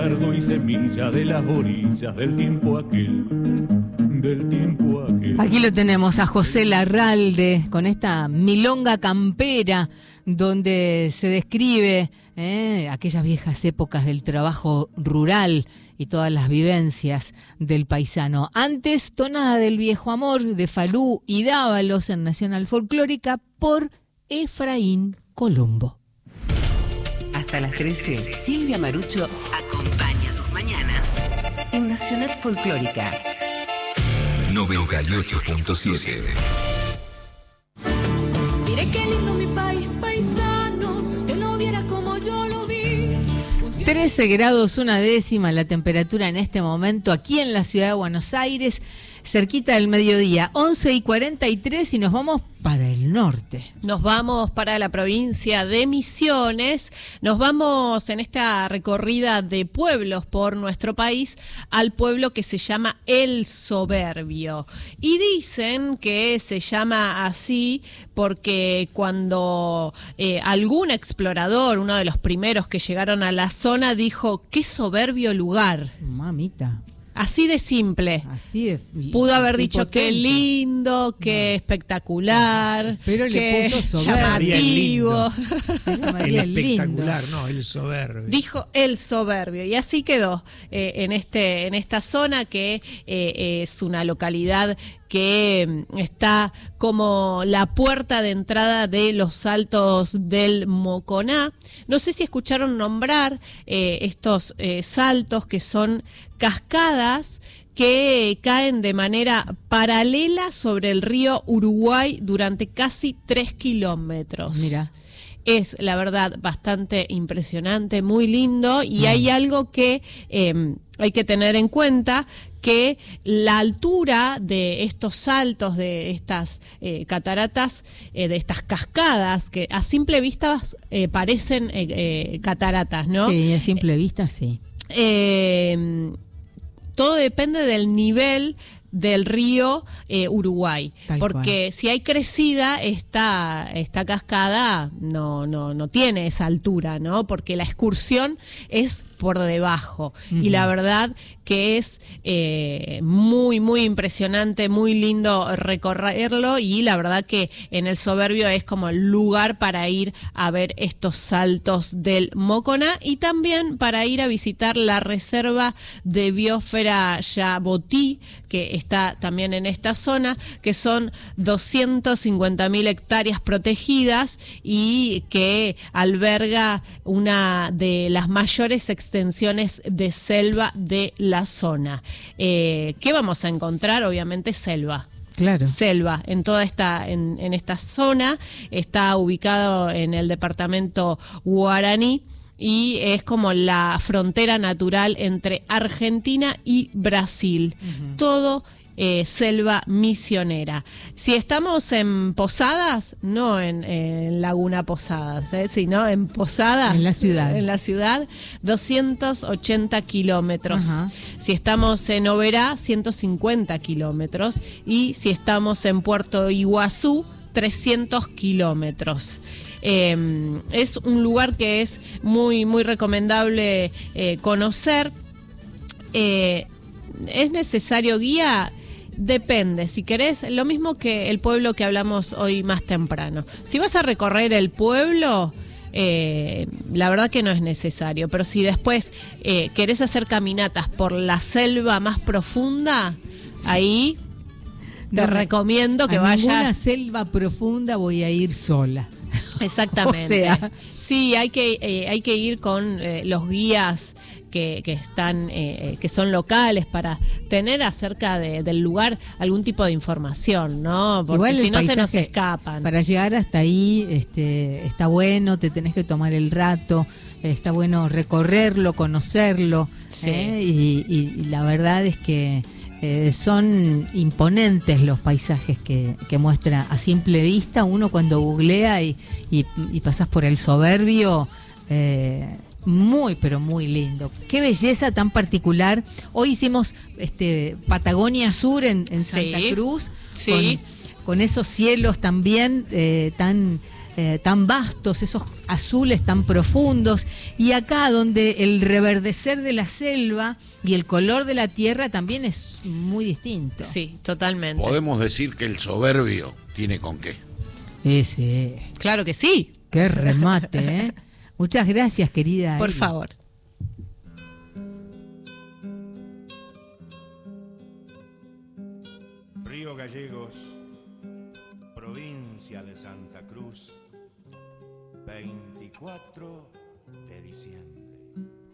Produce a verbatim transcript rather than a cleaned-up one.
y semilla de las orillas del tiempo aquel, del tiempo aquel. Aquí lo tenemos a José Larralde con esta milonga campera donde se describe eh, aquellas viejas épocas del trabajo rural y todas las vivencias del paisano. Antes, Tonada del Viejo Amor de Falú y Dávalos en Nacional Folclórica por Efraín Colombo. Hasta las trece, Silvia Marucho acompaña tus mañanas en Nacional Folclórica noventa y ocho punto siete. Mire qué lindo mi país, paisano, si usted lo viera como yo lo vi. trece grados una décima la temperatura en este momento aquí en la ciudad de Buenos Aires, cerquita del mediodía, once y cuarenta y tres, y nos vamos para el norte. Nos vamos para la provincia de Misiones, nos vamos en esta recorrida de pueblos por nuestro país al pueblo que se llama El Soberbio. Y dicen que se llama así porque cuando eh, algún explorador, uno de los primeros que llegaron a la zona, dijo, ¡qué soberbio lugar! Mamita. Así de simple. Así de, pudo haber dicho potente. qué lindo, qué no. espectacular, pero qué le puso llamativo. Se llamaría el espectacular, lindo. No, el soberbio. Dijo el soberbio y así quedó eh, en este en esta zona que eh, es una localidad que está como la puerta de entrada de los Saltos del Moconá. No sé si escucharon nombrar eh, estos eh, saltos que son cascadas que caen de manera paralela sobre el río Uruguay durante casi tres kilómetros. Mira. Es, la verdad, bastante impresionante, muy lindo, y mm. hay algo que eh, hay que tener en cuenta, que la altura de estos saltos, de estas eh, cataratas, eh, de estas cascadas, que a simple vista eh, parecen eh, eh, cataratas, ¿no? Sí, a simple vista, sí. Eh, todo depende del nivel del río eh, Uruguay, Tal porque cual. Si hay crecida esta esta cascada no no no tiene esa altura, ¿no? Porque la excursión es por debajo. Uh-huh. Y la verdad que es eh, muy muy impresionante, muy lindo recorrerlo, y la verdad que en El Soberbio es como el lugar para ir a ver estos saltos del Moconá, y también para ir a visitar la reserva de biosfera Yabotí, que está también en esta zona, que son doscientas cincuenta mil hectáreas protegidas y que alberga una de las mayores extensiones de selva de la zona. Eh, ¿Qué vamos a encontrar? Obviamente selva. Claro. Selva en toda esta en, en esta zona. Está ubicado en el departamento Guaraní y es como la frontera natural entre Argentina y Brasil. Uh-huh. Todo eh, selva misionera. Si estamos en Posadas, no en, en Laguna Posadas, ¿eh? sino en Posadas. En la ciudad. En la ciudad, doscientos ochenta kilómetros. Uh-huh. Si estamos en Oberá, ciento cincuenta kilómetros. Y si estamos en Puerto Iguazú, trescientos kilómetros. Eh, es un lugar que es muy muy recomendable eh, conocer. Eh, ¿Es necesario guía? Depende, si querés, lo mismo que el pueblo que hablamos hoy más temprano. Si vas a recorrer el pueblo, eh, la verdad que no es necesario, pero si después eh, querés hacer caminatas por la selva más profunda, ahí te no, recomiendo que a vayas. A ninguna selva profunda voy a ir sola. Exactamente. O sea, sí, hay que eh, hay que ir con eh, los guías que, que están eh, que son locales para tener acerca de, del lugar algún tipo de información, ¿no? Porque si no se nos escapan. Para llegar hasta ahí este, está bueno, te tenés que tomar el rato, está bueno recorrerlo, conocerlo, sí. ¿eh? y, y, y la verdad es que Eh, son imponentes los paisajes que, que muestra a simple vista. Uno cuando googlea y, y, y pasas por El Soberbio, eh, muy pero muy lindo. Qué belleza tan particular. Hoy hicimos este Patagonia Sur en, en Santa sí, Cruz, sí. Con, con esos cielos también eh, tan eh, tan vastos, esos azules tan profundos, y acá donde el reverdecer de la selva y el color de la tierra también es muy distinto. Sí, totalmente. Podemos decir que el soberbio tiene con qué. Ese, Claro que sí. qué remate, ¿eh? Muchas gracias, querida. Por Eli. favor. Río Gallegos, provincia de Santa Cruz, veinticuatro de diciembre.